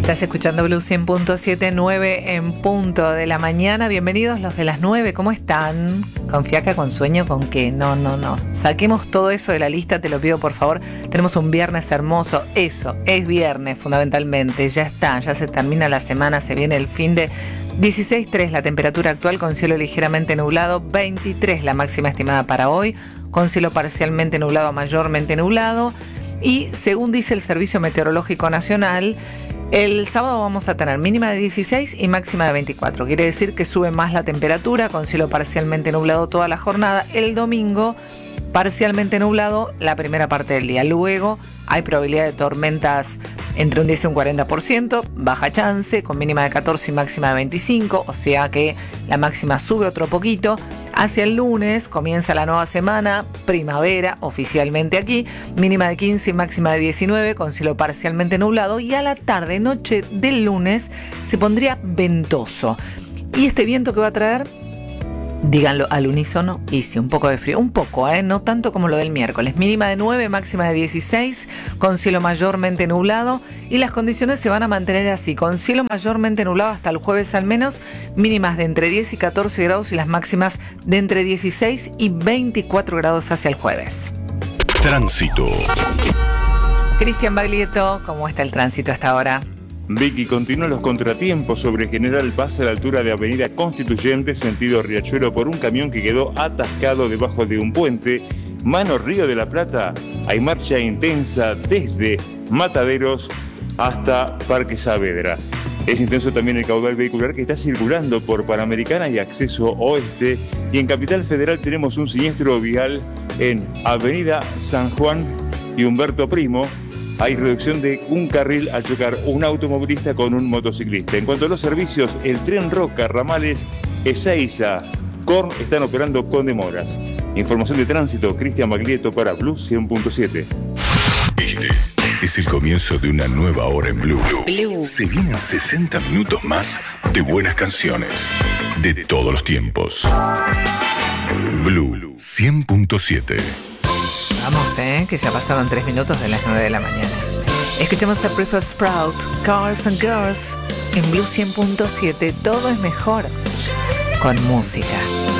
Estás escuchando Blue 100.7, 9 en punto de la mañana. Bienvenidos los de las 9, ¿cómo están? ¿Con fiaca, con sueño, con qué? No. Saquemos todo eso de la lista, te lo pido por favor. Tenemos un viernes hermoso, eso, es viernes fundamentalmente. Ya está, ya se termina la semana, se viene el fin de 16.3 la temperatura actual con cielo ligeramente nublado, 23 la máxima estimada para hoy, con cielo parcialmente nublado a mayormente nublado. Y según dice el Servicio Meteorológico Nacional, el sábado vamos a tener mínima de 16 y máxima de 24. Quiere decir que sube más la temperatura con cielo parcialmente nublado toda la jornada. El domingo parcialmente nublado la primera parte del día. Luego hay probabilidad de tormentas entre un 10 y un 40%, baja chance, con mínima de 14 y máxima de 25, o sea que la máxima sube otro poquito. Hacia el lunes comienza la nueva semana, primavera oficialmente aquí, mínima de 15 y máxima de 19, con cielo parcialmente nublado, y a la tarde, noche del lunes, se pondría ventoso. ¿Y este viento que va a traer? Díganlo al unísono, y sí, un poco de frío, un poco, no tanto como lo del miércoles. Mínima de 9, máxima de 16, con cielo mayormente nublado, y las condiciones se van a mantener así, con cielo mayormente nublado hasta el jueves al menos, mínimas de entre 10 y 14 grados y las máximas de entre 16 y 24 grados hacia el jueves. Tránsito. Cristian Baglietto, ¿cómo está el tránsito hasta ahora? Vicky, continúan los contratiempos sobre General Paz a la altura de Avenida Constituyente, sentido Riachuelo, por un camión que quedó atascado debajo de un puente. Mano Río de la Plata, hay marcha intensa desde Mataderos hasta Parque Saavedra. Es intenso también el caudal vehicular que está circulando por Panamericana y Acceso Oeste. Y en Capital Federal tenemos un siniestro vial en Avenida San Juan y Humberto Primo. Hay reducción de un carril al chocar un automovilista con un motociclista. En cuanto a los servicios, el tren Roca, ramales Ezeiza, Korn están operando con demoras. Información de tránsito, Cristian Baglietto para Blue 100.7. Este es el comienzo de una nueva hora en Blue. Se vienen 60 minutos más de buenas canciones de todos los tiempos. Blue 100.7. Vamos, que ya pasaron 3 minutos de las 9 de la mañana. Escuchamos a Prefer Sprout, Cars and Girls, en Blue 100.7. Todo es mejor con música.